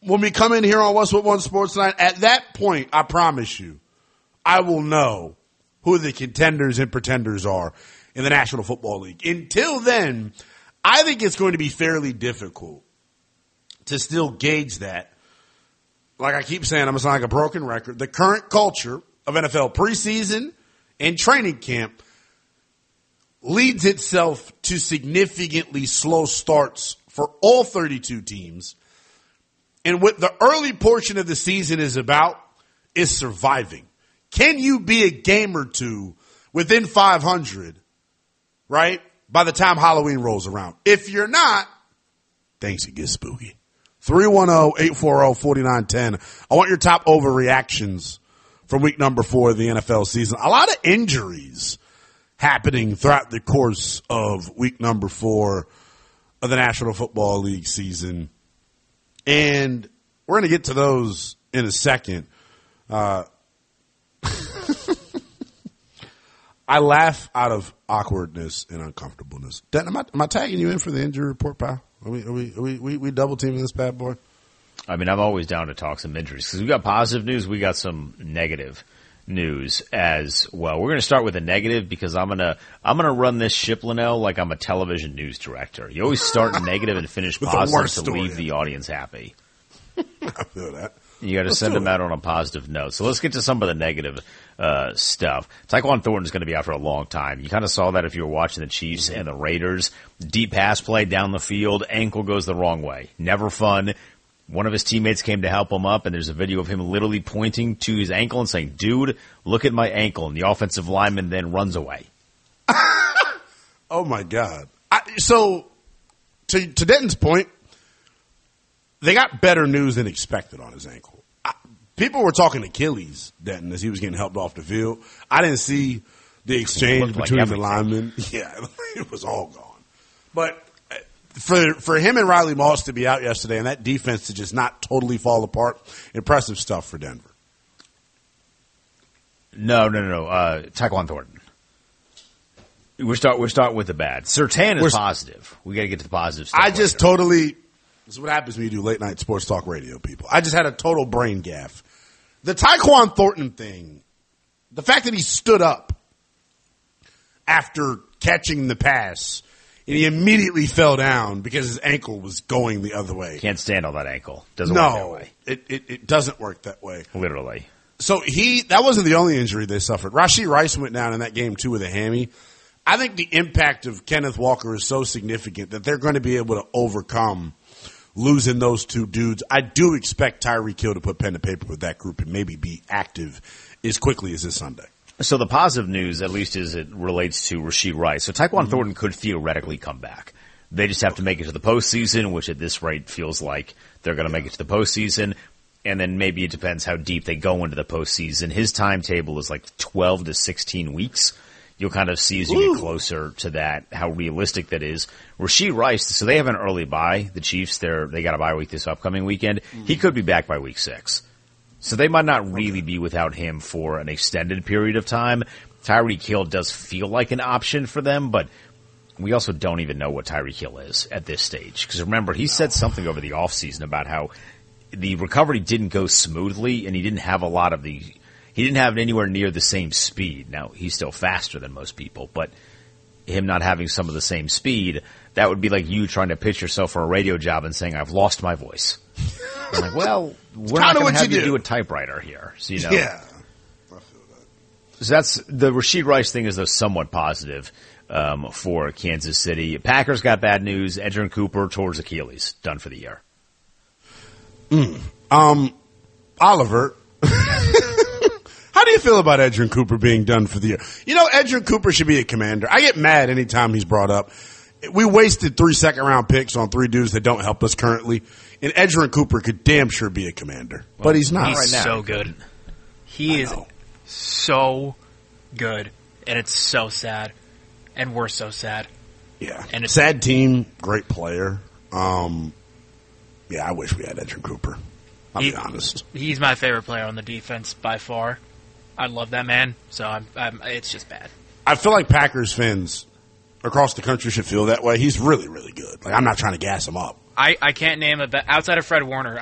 when we come in here on Westwood One Sports Night, at that point, I promise you, I will know who the contenders and pretenders are in the National Football League. Until then, I think it's going to be fairly difficult to still gauge that. Like I keep saying, I'm going to sound like a broken record. The current culture of NFL preseason and training camp leads itself to significantly slow starts for all 32 teams. And what the early portion of the season is about is surviving. Can you be a game or two within 500, right, by the time Halloween rolls around? If you're not, things can get spooky. 310-840-4910. I want your top overreactions from week number 4 of the NFL season. A lot of injuries happening throughout the course of week number 4 of the National Football League season. And we're going to get to those in a second. I laugh out of awkwardness and uncomfortableness. Denton, am I tagging you in for the injury report, pal? Are we double teaming this bad boy? I mean, I'm always down to talk some injuries because we got positive news. We got some negative news as well. We're going to start with a negative because I'm gonna run this ship, Linnell, like I'm a television news director. You always start negative and finish positive to leave the audience happy. I feel that. You got to send them out on a positive note. So let's get to some of the negative stuff. Tyquan Thornton's going to be out for a long time. You kind of saw that if you were watching the Chiefs and the Raiders. Deep pass play down the field, ankle goes the wrong way. Never fun. One of his teammates came to help him up, and there's a video of him literally pointing to his ankle and saying, "Dude, look at my ankle." And the offensive lineman then runs away. Oh, my God. So, to Denton's point, they got better news than expected on his ankle. People were talking Achilles, Denton, as he was getting helped off the field. I didn't see the exchange between the linemen. Yeah, it was all gone. But for him and Riley Moss to be out yesterday and that defense to just not totally fall apart, impressive stuff for Denver. No. Tyquan Thornton. We're starting with the bad. Surtain is positive. We got to get to the positive stuff. This is what happens when you do late night sports talk radio, people. I just had a total brain gaffe. The Tyquan Thornton thing, the fact that he stood up after catching the pass and he immediately fell down because his ankle was going the other way. Can't stand all that ankle. Doesn't work that way. It doesn't work that way. Literally. So that wasn't the only injury they suffered. Rashee Rice went down in that game too with a hammy. I think the impact of Kenneth Walker is so significant that they're going to be able to overcome losing those two dudes. I do expect Tyreek Hill to put pen to paper with that group and maybe be active as quickly as this Sunday. So the positive news, at least as it relates to Rashee Rice, so Tyquan Thornton could theoretically come back. They just have to make it to the postseason, which at this rate feels like they're going to make it to the postseason. And then maybe it depends how deep they go into the postseason. His timetable is like 12 to 16 weeks. You'll kind of see as you get closer to that how realistic that is. Rashee Rice, so they have an early bye. The Chiefs, they got a bye week this upcoming weekend. He could be back by week 6. So they might not really be without him for an extended period of time. Tyreek Hill does feel like an option for them, but we also don't even know what Tyreek Hill is at this stage. Because remember, he said something over the offseason about how the recovery didn't go smoothly and he didn't have he didn't have it anywhere near the same speed. Now, he's still faster than most people, but him not having some of the same speed, that would be like you trying to pitch yourself for a radio job and saying, "I've lost my voice." I'm like, well, we're not going to have you do a typewriter here. So, Yeah. I feel that. So that's the Rashee Rice thing is though somewhat positive for Kansas City. Packers got bad news. Edgerrin Cooper towards Achilles, done for the year. Oliver, how do you feel about Edgerrin Cooper being done for the year? Edgerrin Cooper should be a commander. I get mad anytime he's brought up. We wasted 3 second-round picks on 3 dudes that don't help us currently, and Edgerrin Cooper could damn sure be a commander. Well, but he's not right now. He's so good. He is so good, and it's so sad, and we're so sad. Yeah, and it's sad team, great player. Yeah, I wish we had Edgerrin Cooper. I'll be honest. He's my favorite player on the defense by far. I love that man, so it's just bad. I feel like Packers fans across the country should feel that way. He's really, really good. Like, I'm not trying to gas him up. I can't name outside of Fred Warner,